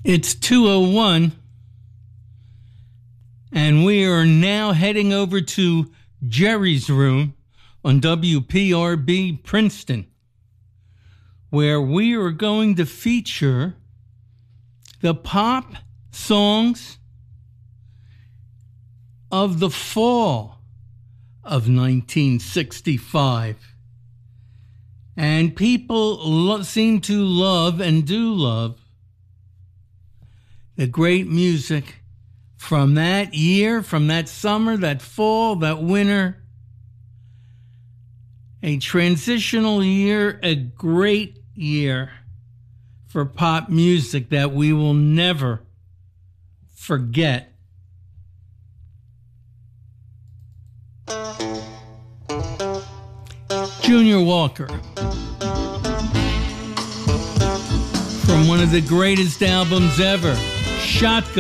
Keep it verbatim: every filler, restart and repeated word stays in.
It's two oh one, and we are now heading over to Jerry's room on W P R B Princeton, where we are going to feature the pop songs of the fall of nineteen sixty-five. And people lo- seem to love and do love the great music from that year, from that summer, that fall, that winter. A transitional year, a great year for pop music that we will never forget. Junior Walker, from one of the greatest albums ever, Shotgun.